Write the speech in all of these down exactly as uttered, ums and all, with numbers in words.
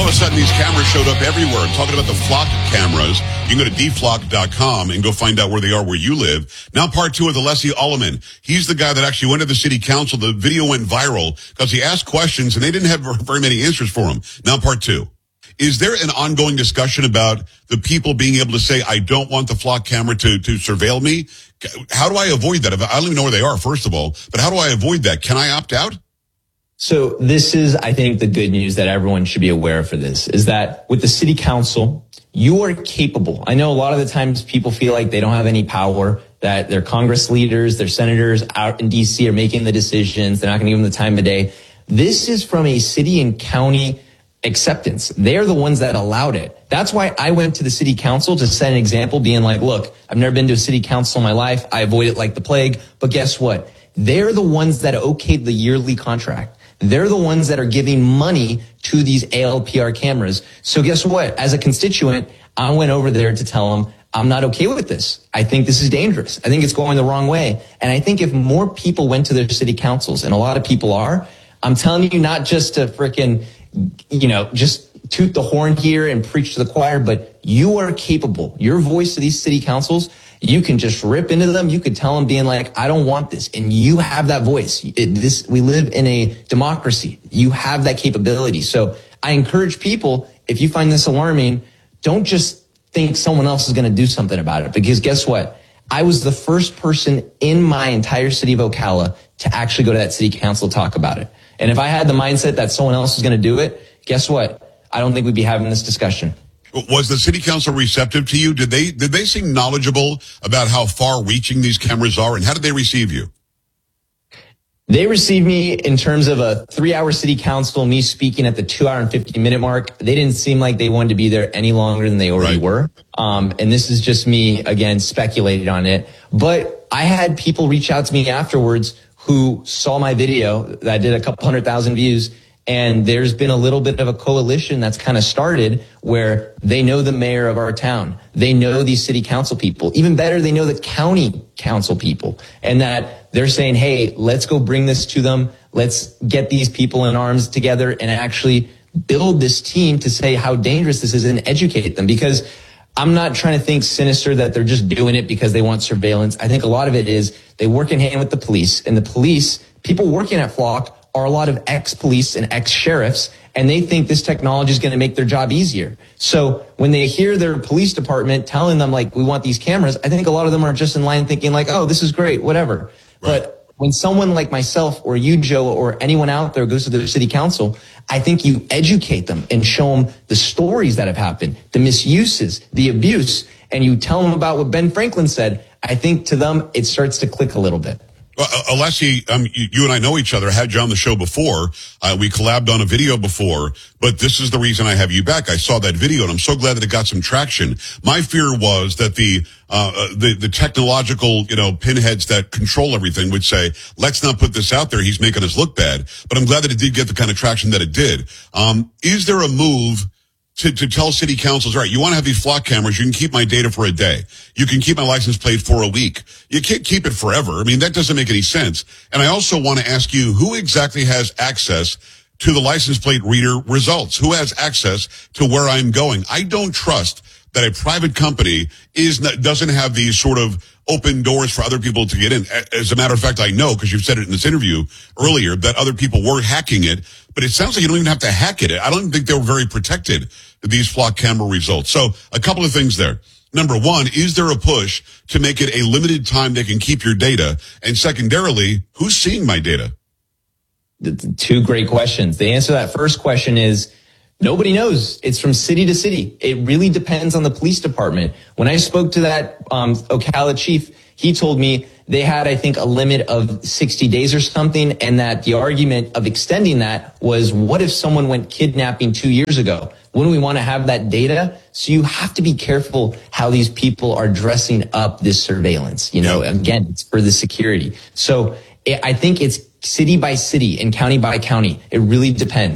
of a sudden, these cameras showed up everywhere. I'm talking about the Flock cameras. You can go to d flock dot com and go find out where they are where you live. Now, part two of the Leslie Alleman. He's the guy that actually went to the city council. The video went viral because he asked questions and they didn't have very many answers for him. Now, part two. Is there an ongoing discussion about the people being able to say, I don't want the Flock camera to, to surveil me? How do I avoid that? I don't even know where they are, first of all, but how do I avoid that? Can I opt out? So this is, I think, the good news that everyone should be aware of for this is that with the city council, you are capable. I know a lot of the times people feel like they don't have any power, that their Congress leaders, their senators out in D C are making the decisions. They're not going to give them the time of day. This is from a city and county acceptance. They're the ones that allowed it. That's why I went to the city council to set an example, being like, look, I've never been to a city council in my life. I avoid it like the plague. But guess what? They're the ones that okayed the yearly contract. They're the ones that are giving money to these A L P R cameras. So guess what? As a constituent, I went over there to tell them, I'm not okay with this. I think this is dangerous. I think it's going the wrong way. And I think if more people went to their city councils, and a lot of people are, I'm telling you, not just to frickin', you know, just toot the horn here and preach to the choir, but you are capable. Your voice to these city councils, you can just rip into them. You could tell them being like, I don't want this. And you have that voice. It, this, we live in a democracy. You have that capability. So I encourage people, if you find this alarming, don't just think someone else is going to do something about it. Because guess what? I was the first person in my entire city of Ocala to actually go to that city council to talk about it. And if I had the mindset that someone else is going to do it, guess what? I don't think we'd be having this discussion. Was the city council receptive to you? Did they did they seem knowledgeable about how far-reaching these cameras are, and how did they receive you? They received me in terms of a three-hour city council, me speaking at the two-hour and fifty-minute mark. They didn't seem like they wanted to be there any longer than they already right. were. Um, and this is just me, again, speculating on it. But I had people reach out to me afterwards who saw my video that did a couple hundred thousand views. And there's been a little bit of a coalition that's kind of started where they know the mayor of our town. They know these city council people. Even better, they know the county council people. And that they're saying, hey, let's go bring this to them. Let's get these people in arms together and actually build this team to say how dangerous this is and educate them. Because I'm not trying to think sinister that they're just doing it because they want surveillance. I think a lot of it is they work in hand with the police. And the police, people working at Flock, are a lot of ex-police and ex-sheriffs, and they think this technology is going to make their job easier. So when they hear their police department telling them, like, we want these cameras, I think a lot of them are just in line thinking, like, oh, this is great, whatever. Right. But when someone like myself or you, Joe, or anyone out there goes to the city council, I think you educate them and show them the stories that have happened, the misuses, the abuse, and you tell them about what Ben Franklin said. I think to them, it starts to click a little bit. Well, uh, Alessi, um, you, you and I know each other. I had you on the show before. Uh, we collabed on a video before, but this is the reason I have you back. I saw that video, and I'm so glad that it got some traction. My fear was that the uh, uh the the technological, you know, pinheads that control everything would say, "Let's not put this out there. He's making us look bad." But I'm glad that it did get the kind of traction that it did. Um, is there a move to, to tell city councils, all right, you want to have these Flock cameras, you can keep my data for a day. You can keep my license plate for a week. You can't keep it forever. I mean, that doesn't make any sense. And I also want to ask you, who exactly has access to the license plate reader results? Who has access to where I'm going? I don't trust that a private company is doesn't have these sort of open doors for other people to get in. As a matter of fact, I know, because you've said it in this interview earlier, that other people were hacking it. But it sounds like you don't even have to hack it. I don't think they were very protected, these Flock camera results. So a couple of things there. Number one, is there a push to make it a limited time they can keep your data? And secondarily, who's seeing my data? Two great questions. The answer to that first question is nobody knows. It's from city to city. It really depends on the police department. When I spoke to that um, Ocala chief, he told me they had, I think, a limit of sixty days or something, and that the argument of extending that was, what if someone went kidnapping two years ago? Wouldn't we want to have that data? So you have to be careful how these people are dressing up this surveillance. You know, again, it's for the security. So I think it's city by city and county by county. It really depends.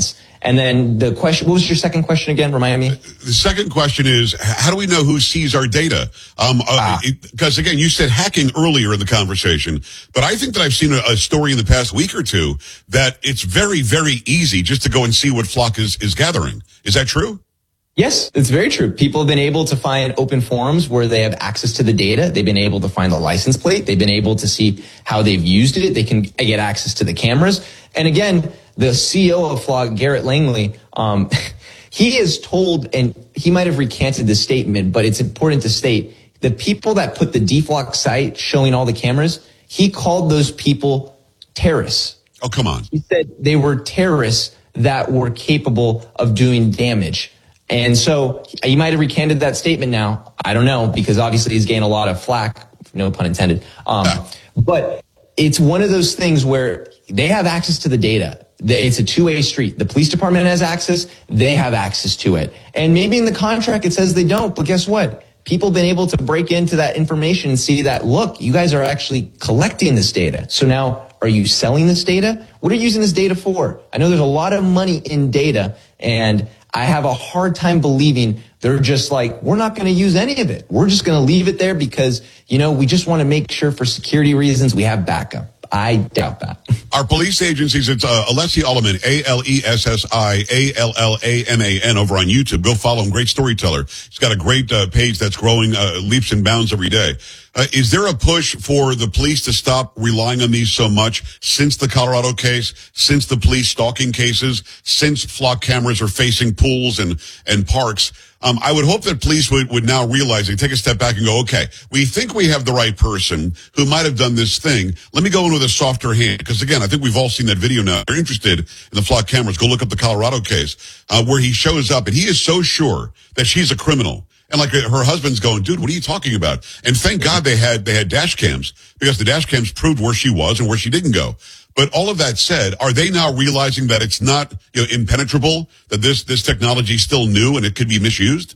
And then the question, what was your second question again? Remind me. The second question is, how do we know who sees our data? Um, because uh, ah. again, you said hacking earlier in the conversation, but I think that I've seen a, a story in the past week or two that it's very, very easy just to go and see what Flock is, is gathering. Is that true? Yes, it's very true. People have been able to find open forums where they have access to the data. They've been able to find the license plate. They've been able to see how they've used it. They can get access to the cameras. And again, the C E O of Flock, Garrett Langley, um, he is told, and he might have recanted this statement, but it's important to state, the people that put the D Flock site showing all the cameras, he called those people terrorists. Oh, come on. He said they were terrorists that were capable of doing damage. And so he might have recanted that statement now. I don't know, because obviously he's gained a lot of flack, no pun intended. Um, yeah. But it's one of those things where they have access to the data. It's a two-way street. The police department has access. They have access to it. And maybe in the contract it says they don't, but guess what? People have been able to break into that information and see that, look, you guys are actually collecting this data. So now, are you selling this data? What are you using this data for? I know there's a lot of money in data, and I have a hard time believing they're just like, we're not going to use any of it. We're just going to leave it there because, you know, we just want to make sure for security reasons we have backup. I doubt that. Our police agencies, it's uh, Alessi Alleman, A L E S S I A L L A M A N over on YouTube. Go follow him. Great storyteller. He's got a great uh, page that's growing uh, leaps and bounds every day. Uh, is there a push for the police to stop relying on these so much since the Colorado case, since the police stalking cases, since Flock cameras are facing pools and, and parks? Um, I would hope that police would, would now realize, they take a step back and go, okay, we think we have the right person who might have done this thing. Let me go in with a softer hand. Because again, I think we've all seen that video now. If you're interested in the Flock cameras, go look up the Colorado case, uh, where he shows up and he is so sure that she's a criminal. And like her husband's going, dude, what are you talking about? And thank God they had, they had dash cams, because the dash cams proved where she was and where she didn't go. But all of that said, are they now realizing that it's not, you know, impenetrable, that this, this technology is still new and it could be misused?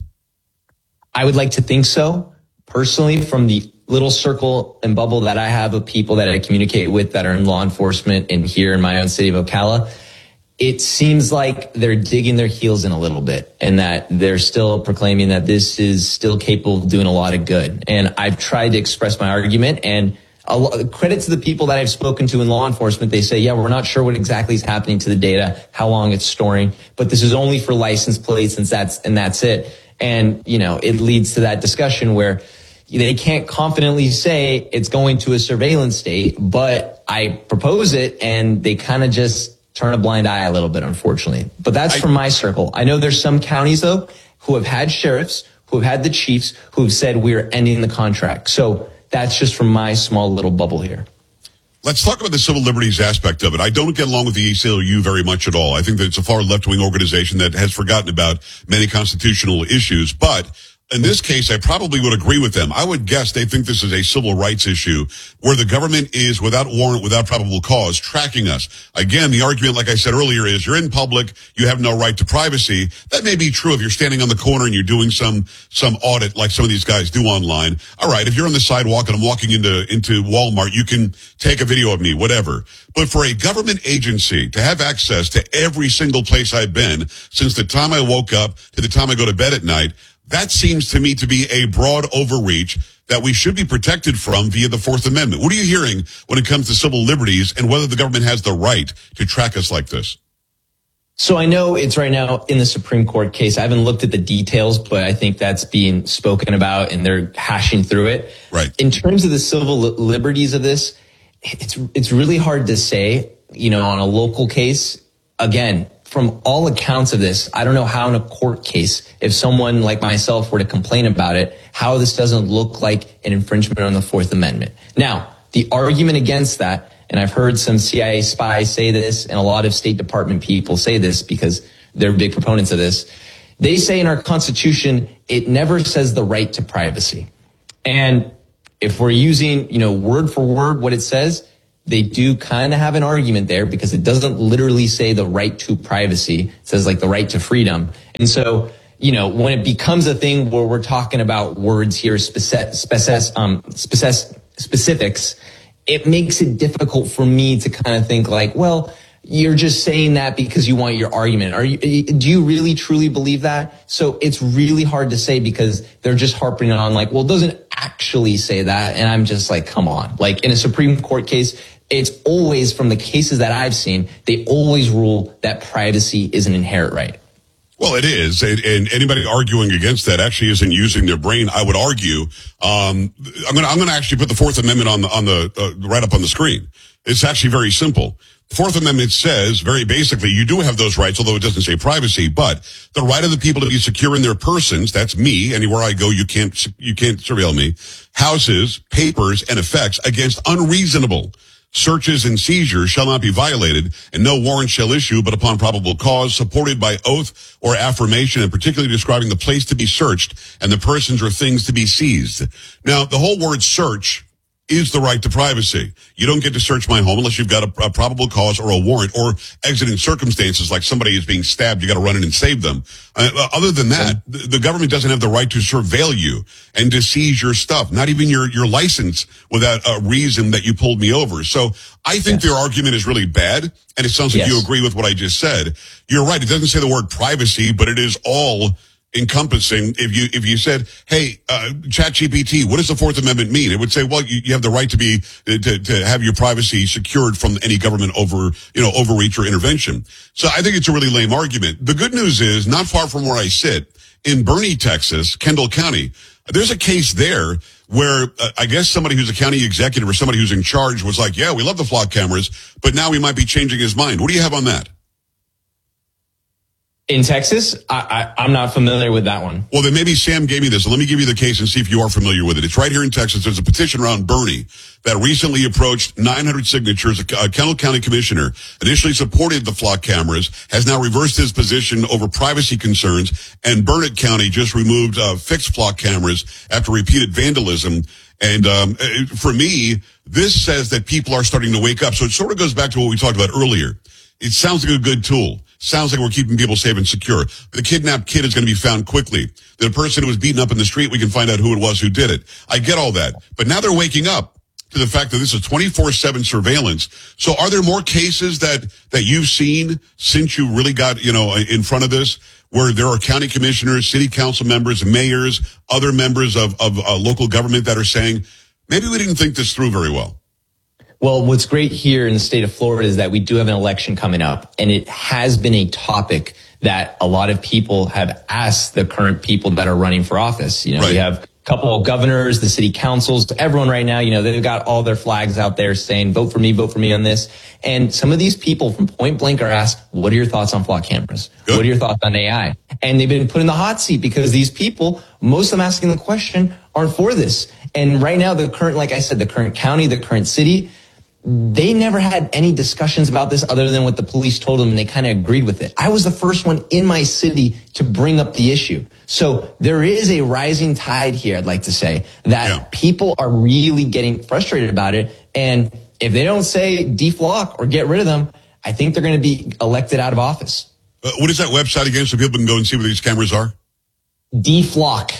I would like to think so. Personally, from the little circle and bubble that I have of people that I communicate with that are in law enforcement and here in my own city of Ocala, it seems like they're digging their heels in a little bit, and that they're still proclaiming that this is still capable of doing a lot of good. And I've tried to express my argument, and a lot, credit to the people that I've spoken to in law enforcement. They say, yeah, we're not sure what exactly is happening to the data, how long it's storing, but this is only for license plates, and that's, and that's it. And, you know, it leads to that discussion where they can't confidently say it's going to a surveillance state, but I propose it and they kind of just turn a blind eye a little bit, unfortunately. But that's I, from my circle. I know there's some counties, though, who have had sheriffs, who have had the chiefs, who have said we're ending the contract. So that's just from my small little bubble here. Let's talk about the civil liberties aspect of it. I don't get along with the A C L U very much at all. I think that it's a far left-wing organization that has forgotten about many constitutional issues. But in this case, I probably would agree with them. I would guess they think this is a civil rights issue where the government is, without warrant, without probable cause, tracking us. Again, the argument, like I said earlier, is you're in public, you have no right to privacy. That may be true if you're standing on the corner and you're doing some some audit like some of these guys do online. All right, if you're on the sidewalk and I'm walking into into Walmart, you can take a video of me, whatever. But for a government agency to have access to every single place I've been since the time I woke up to the time I go to bed at night, that seems to me to be a broad overreach that we should be protected from via the Fourth Amendment. What are you hearing when it comes to civil liberties and whether the government has the right to track us like this? So I know it's right now in the Supreme Court case. I haven't looked at the details, but I think that's being spoken about and they're hashing through it. Right. In terms of the civil liberties of this, it's it's really hard to say, you know, on a local case. Again, from all accounts of this, I don't know how in a court case, if someone like myself were to complain about it, how this doesn't look like an infringement on the Fourth Amendment. Now, the argument against that, and I've heard some C I A spies say this, and a lot of State Department people say this because they're big proponents of this. They say in our Constitution, it never says the right to privacy. And if we're using, you know, word for word what it says, they do kind of have an argument there because it doesn't literally say the right to privacy. It says like the right to freedom. And so, you know, when it becomes a thing where we're talking about words here, specific, specific, um, specific, specifics, it makes it difficult for me to kind of think like, well, you're just saying that because you want your argument. Are you, do you really truly believe that? So it's really hard to say because they're just harping on like, well, it doesn't actually say that. And I'm just like, come on. Like in a Supreme Court case, it's always, from the cases that I've seen, they always rule that privacy is an inherent right. Well, it is, and, and anybody arguing against that actually isn't using their brain. I would argue. Um, I'm going to I'm going to actually put the Fourth Amendment on the on the uh, right up on the screen. It's actually very simple. The Fourth Amendment says very basically you do have those rights, although it doesn't say privacy. But the right of the people to be secure in their persons. That's me. Anywhere I go, you can't you can't surveil me. Houses, papers, and effects against unreasonable searches and seizures shall not be violated, and no warrant shall issue but upon probable cause, supported by oath or affirmation, and particularly describing the place to be searched and the persons or things to be seized. Now, the whole word search is the right to privacy. You don't get to search my home unless you've got a, a probable cause or a warrant or exigent circumstances like somebody is being stabbed. You got to run in and save them. Uh, other than that, the, the government doesn't have the right to surveil you and to seize your stuff, not even your, your license without a reason that you pulled me over. So I think yes. their argument is really bad. And it sounds like yes. you agree with what I just said. You're right. It doesn't say the word privacy, but it is all encompassing. If you if you said, hey, uh, ChatGPT, what does the Fourth Amendment mean? It would say, well, you, you have the right to be to, to have your privacy secured from any government over you know overreach or intervention. So I think it's a really lame argument. The good news is, not far from where I sit in Boerne, Texas, Kendall County, there's a case there where uh, I guess somebody who's a county executive or somebody who's in charge was like, yeah, we love the flock cameras, but now we might be changing his mind. What do you have on that? In Texas, I, I, I'm not familiar with that one. Well, then maybe Sam gave me this. Let me give you the case and see if you are familiar with it. It's right here in Texas. There's a petition around Boerne that recently approached nine hundred signatures. A Kendall County commissioner initially supported the flock cameras, has now reversed his position over privacy concerns, and Burnett County just removed uh, fixed flock cameras after repeated vandalism. And um, for me, this says that people are starting to wake up. So it sort of goes back to what we talked about earlier. It sounds like a good tool. Sounds like we're keeping people safe and secure. The kidnapped kid is going to be found quickly. The person who was beaten up in the street, we can find out who it was who did it. I get all that. But now they're waking up to the fact that this is twenty-four seven surveillance. So are there more cases that, that you've seen since you really got, you know, in front of this, where there are county commissioners, city council members, mayors, other members of, of uh, local government that are saying, maybe we didn't think this through very well? Well, what's great here in the state of Florida is that we do have an election coming up, and it has been a topic that a lot of people have asked the current people that are running for office. You know, right. we have a couple of governors, the city councils, everyone right now, you know, they've got all their flags out there saying, vote for me, vote for me on this. And some of these people from point blank are asked, what are your thoughts on flock cameras? Good. What are your thoughts on A I? And they've been put in the hot seat because these people, most of them asking the question, aren't for this. And right now, the current, like I said, the current county, the current city, they never had any discussions about this other than what the police told them, and they kind of agreed with it. I was the first one in my city to bring up the issue. So there is a rising tide here, I'd like to say, that yeah. people are really getting frustrated about it. And if they don't say deflock or get rid of them, I think they're going to be elected out of office. Uh, what is that website again so people can go and see where these cameras are? deflock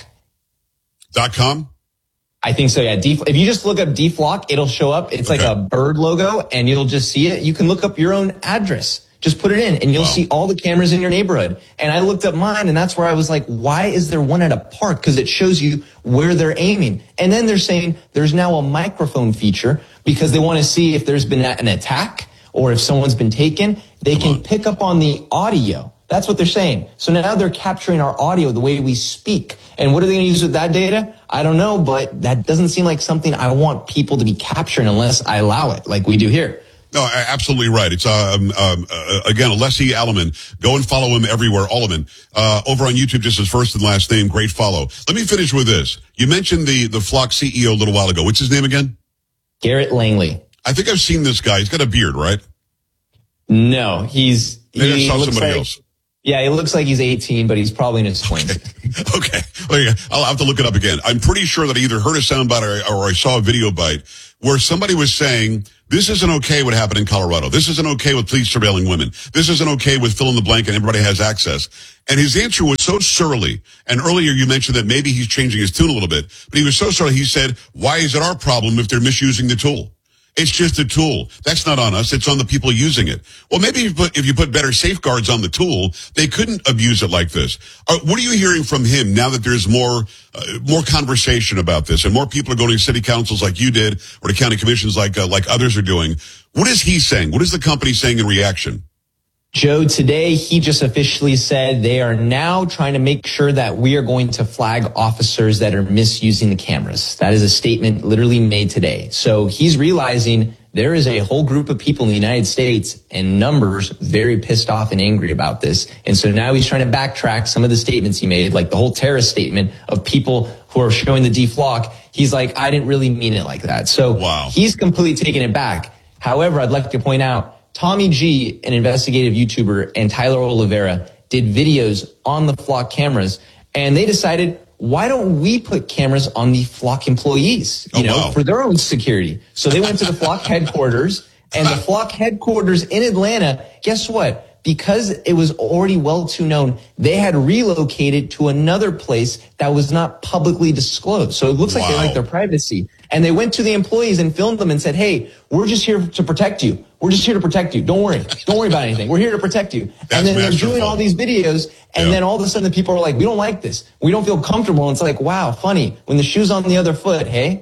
dot com? I think so, yeah. Def- if you just look up deflock, it'll show up. It's okay. Like a bird logo, and you'll just see it. You can look up your own address. Just put it in, and you'll wow. see all the cameras in your neighborhood. And I looked up mine, and that's where I was like, why is there one at a park? Because it shows you where they're aiming. And then they're saying there's now a microphone feature because they want to see if there's been an attack or if someone's been taken. They Come can on. pick up on the audio. That's what they're saying. So now they're capturing our audio, the way we speak. And what are they going to use with that data? I don't know, but that doesn't seem like something I want people to be capturing unless I allow it, like we do here. No, absolutely right. It's, um, um, uh, again, Alessi Alleman. Go and follow him everywhere, Alleman. Uh, over on YouTube, just his first and last name. Great follow. Let me finish with this. You mentioned the, the Flock C E O a little while ago. What's his name again? Garrett Langley. I think I've seen this guy. He's got a beard, right? No, he's, Maybe he I saw looks somebody like, else. Yeah, he looks like he's eighteen, but he's probably in his twenties. Okay. okay. I'll have to look it up again. I'm pretty sure that I either heard a soundbite or, or I saw a video bite where somebody was saying, this isn't okay what happened in Colorado. This isn't okay with police surveilling women. This isn't okay with fill in the blank and everybody has access. And his answer was so surly. And earlier you mentioned that maybe he's changing his tune a little bit, but he was so surly. He said, why is it our problem if they're misusing the tool? It's just a tool. That's not on us. It's on the people using it. Well, maybe if you put, if you put better safeguards on the tool, they couldn't abuse it like this. Uh, what are you hearing from him now that there's more uh, more conversation about this and more people are going to city councils like you did or to county commissions like uh, like others are doing? What is he saying? What is the company saying in reaction? Joe, today he just officially said they are now trying to make sure that we are going to flag officers that are misusing the cameras. That is a statement literally made today. So he's realizing there is a whole group of people in the United States and numbers very pissed off and angry about this. And so now he's trying to backtrack some of the statements he made, like the whole terrorist statement of people who are showing the deflock. He's like, I didn't really mean it like that. So wow. He's completely taken it back. However, I'd like to point out Tommy G, an investigative YouTuber, and Tyler Oliveira did videos on the Flock cameras, and they decided, why don't we put cameras on the Flock employees, you oh, know, wow. for their own security? So they went to the Flock headquarters, and the Flock headquarters in Atlanta, guess what? Because it was already well too known, they had relocated to another place that was not publicly disclosed. So it looks wow. like they like their privacy. And they went to the employees and filmed them and said, hey, we're just here to protect you. We're just here to protect you. Don't worry. Don't worry about anything. We're here to protect you. That's and then they're masterful. doing all these videos. And yeah. then all of a sudden the people are like, we don't like this. We don't feel comfortable. And it's like, wow, funny. When the shoe's on the other foot, hey?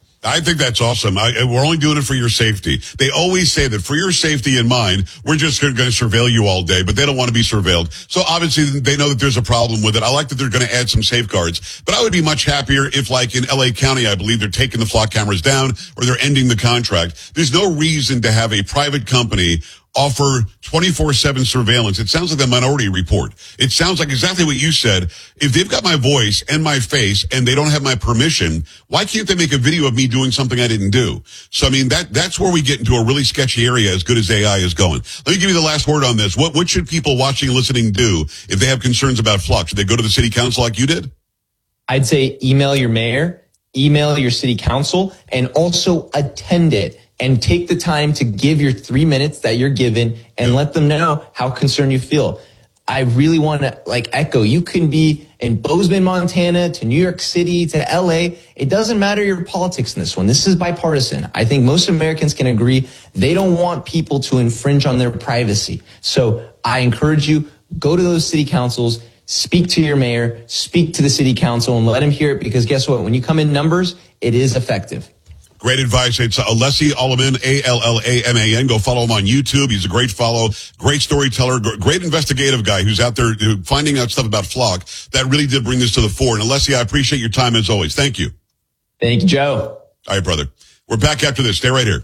I think that's awesome. I, we're only doing it for your safety. They always say that for your safety and mine, we're just going to surveil you all day, but they don't want to be surveilled. So obviously they know that there's a problem with it. I like that they're going to add some safeguards, but I would be much happier if, like in L A County, I believe they're taking the Flock cameras down or they're ending the contract. There's no reason to have a private company offer twenty-four seven surveillance. It sounds like the Minority Report. It sounds like exactly what you said. If they've got my voice and my face and they don't have my permission, why can't they make a video of me doing something I didn't do? So, I mean, that that's where we get into a really sketchy area as good as A I is going. Let me give you the last word on this. What, what should people watching and listening do if they have concerns about Flock? Should they go to the city council like you did? I'd say email your mayor, email your city council, and also attend it. And take the time to give your three minutes that you're given and let them know how concerned you feel. I really want to like echo, you can be in Bozeman, Montana, to New York City, to L A. It doesn't matter your politics in this one. This is bipartisan. I think most Americans can agree they don't want people to infringe on their privacy. So I encourage you, go to those city councils, speak to your mayor, speak to the city council, and let them hear it, because guess what? When you come in numbers, it is effective. Great advice. It's Alessi Allaman, A L L A M A N. Go follow him on YouTube. He's a great follow, great storyteller, great investigative guy who's out there finding out stuff about Flock that really did bring this to the fore. And Alessi, I appreciate your time as always. Thank you. Thank you, Joe. All right, brother. We're back after this. Stay right here.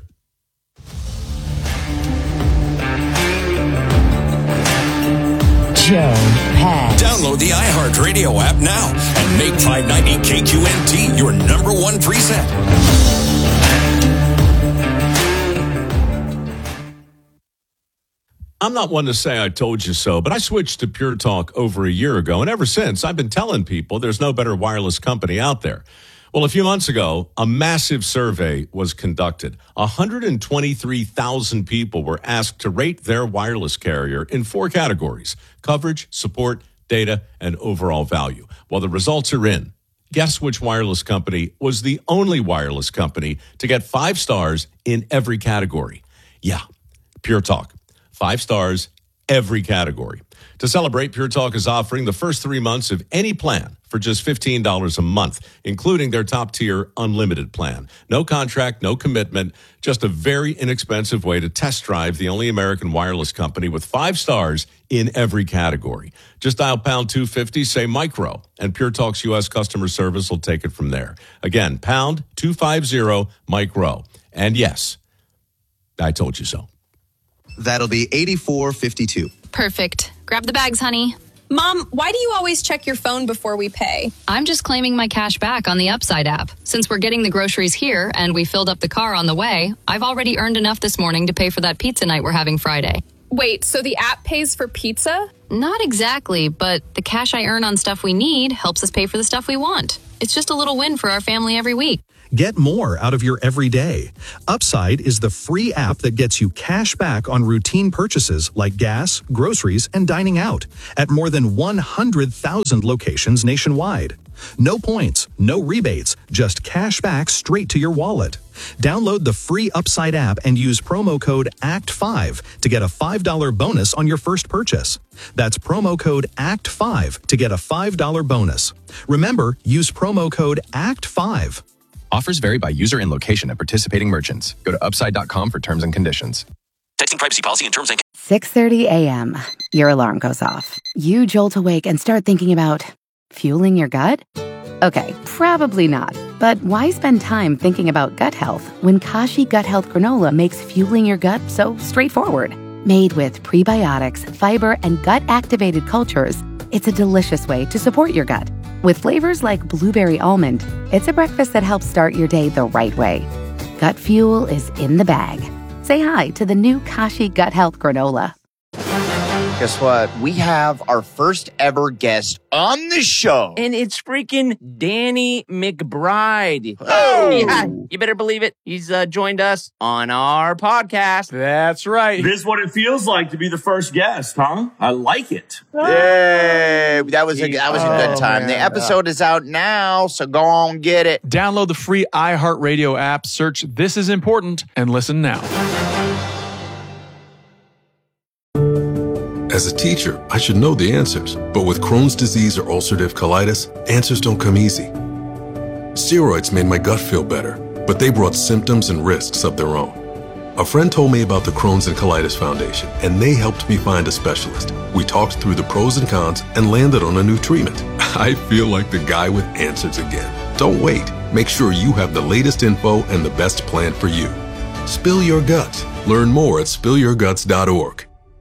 Joe Pags. Download the iHeartRadio app now and make five ninety K Q N T your number one preset. I'm not one to say I told you so, but I switched to Pure Talk over a year ago, and ever since, I've been telling people there's no better wireless company out there. Well, a few months ago, a massive survey was conducted. one hundred twenty-three thousand people were asked to rate their wireless carrier in four categories: coverage, support, data, and overall value. Well, the results are in. Guess which wireless company was the only wireless company to get five stars in every category? Yeah, Pure Talk. Five stars, every category. To celebrate, Pure Talk is offering the first three months of any plan for just fifteen dollars a month, including their top-tier unlimited plan. No contract, no commitment, just a very inexpensive way to test drive the only American wireless company with five stars in every category. Just dial pound two fifty, say micro, and Pure Talk's U S customer service will take it from there. Again, pound two fifty, micro. And yes, I told you so. That'll be eighty-four fifty-two. Perfect. Grab the bags, honey. Mom, why do you always check your phone before we pay? I'm just claiming my cash back on the Upside app. Since we're getting the groceries here and we filled up the car on the way, I've already earned enough this morning to pay for that pizza night we're having Friday. Wait, so the app pays for pizza? Not exactly, but the cash I earn on stuff we need helps us pay for the stuff we want. It's just a little win for our family every week. Get more out of your everyday. Upside is the free app that gets you cash back on routine purchases like gas, groceries, and dining out at more than one hundred thousand locations nationwide. No points, no rebates, just cash back straight to your wallet. Download the free Upside app and use promo code A C T five to get a five dollars bonus on your first purchase. That's promo code A C T five to get a five dollars bonus. Remember, use promo code A C T five. Offers vary by user and location at participating merchants. Go to upside dot com for terms and conditions. Texting privacy policy and terms and six thirty a.m. Your alarm goes off. You jolt awake and start thinking about fueling your gut? Okay, probably not. But why spend time thinking about gut health when Kashi Gut Health Granola makes fueling your gut so straightforward? Made with prebiotics, fiber, and gut-activated cultures, it's a delicious way to support your gut. With flavors like blueberry almond, it's a breakfast that helps start your day the right way. Gut fuel is in the bag. Say hi to the new Kashi Gut Health Granola. Guess what? We have our first ever guest on the show. And it's freaking Danny McBride. Oh! Yeah, you better believe it. He's uh, joined us on our podcast. That's right. This is what it feels like to be the first guest, huh? I like it. Yay! That was a, that was a good Oh, time. man. The episode is out now, so go on get it. Download the free iHeartRadio app, search This Is Important, and listen now. As a teacher, I should know the answers, but with Crohn's disease or ulcerative colitis, answers don't come easy. Steroids made my gut feel better, but they brought symptoms and risks of their own. A friend told me about the Crohn's and Colitis Foundation, and they helped me find a specialist. We talked through the pros and cons and landed on a new treatment. I feel like the guy with answers again. Don't wait. Make sure you have the latest info and the best plan for you. Spill your guts. Learn more at spill your guts dot org.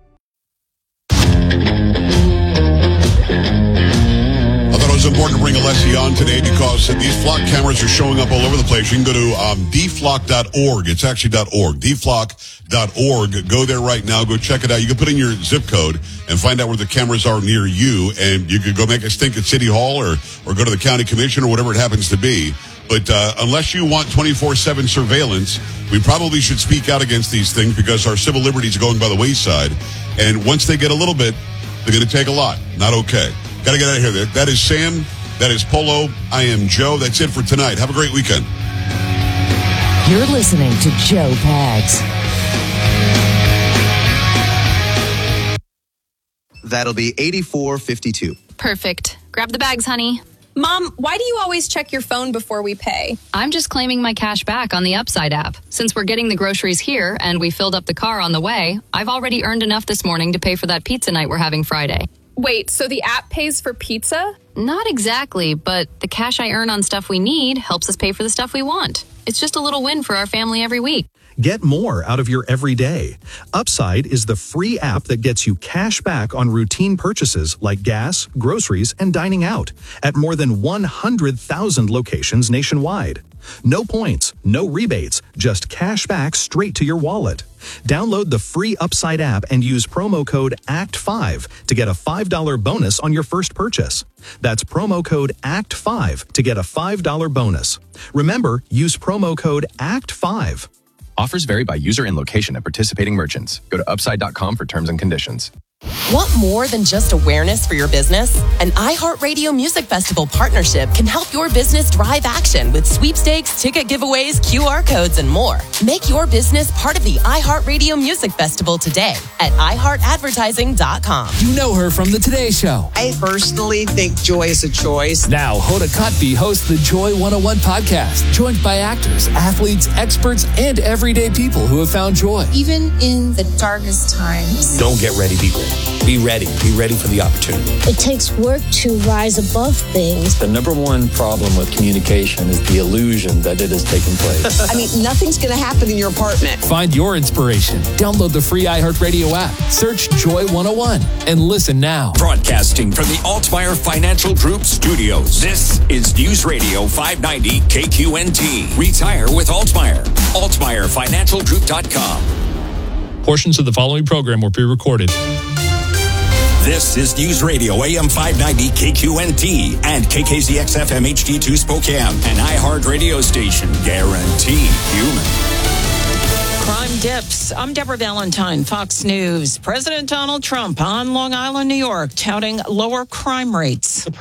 It's important to bring Alessi on today because these flock cameras are showing up all over the place. You can go to um, d flock dot org. It's actually .org. d flock dot org. Go there right now. Go check it out. You can put in your zip code and find out where the cameras are near you. And you could go make a stink at City Hall or, or go to the county commission or whatever it happens to be. But uh, unless you want twenty-four seven surveillance, we probably should speak out against these things because our civil liberties are going by the wayside. And once they get a little bit, they're going to take a lot. Not okay. Got to get out of here. That is Sam. That is Polo. I am Joe. That's it for tonight. Have a great weekend. You're listening to Joe Pags. That'll be eighty-four fifty-two. Perfect. Grab the bags, honey. Mom, why do you always check your phone before we pay? I'm just claiming my cash back on the Upside app. Since we're getting the groceries here and we filled up the car on the way, I've already earned enough this morning to pay for that pizza night we're having Friday. Wait, so the app pays for pizza? Not exactly, but the cash I earn on stuff we need helps us pay for the stuff we want. It's just a little win for our family every week. Get more out of your everyday. Upside is the free app that gets you cash back on routine purchases like gas, groceries, and dining out at more than one hundred thousand locations nationwide. No points, no rebates, just cash back straight to your wallet. Download the free Upside app and use promo code A C T five to get a five dollars bonus on your first purchase. That's promo code A C T five to get a five dollars bonus. Remember, use promo code A C T five. Offers vary by user and location at participating merchants. Go to upside dot com for terms and conditions. Want more than just awareness for your business? An iHeartRadio Music Festival partnership can help your business drive action with sweepstakes, ticket giveaways, Q R codes, and more. Make your business part of the iHeartRadio Music Festival today at i heart advertising dot com. You know her from The Today Show. I personally think Joy is a choice. Now, Hoda Kotb hosts the Joy one oh one podcast, joined by actors, athletes, experts, and everyday people who have found joy. Even in the darkest times. Don't get ready, be ready. Be ready. Be ready for the opportunity. It takes work to rise above things. The number one problem with communication is the illusion that it is taking place. I mean, nothing's going to happen in your apartment. Find your inspiration. Download the free iHeartRadio app. Search Joy one oh one and listen now. Broadcasting from the Altmeyer Financial Group studios. This is News Radio five ninety K Q N T. Retire with Altmeyer. Altmeyer Financial Group dot com. Portions of the following program were pre-recorded. This is News Radio A M five ninety K Q N T and K K Z X F M H D two Spokane, an iHeart radio station guaranteed human. Crime dips. I'm Deborah Valentine, Fox News. President Donald Trump on Long Island, New York, touting lower crime rates.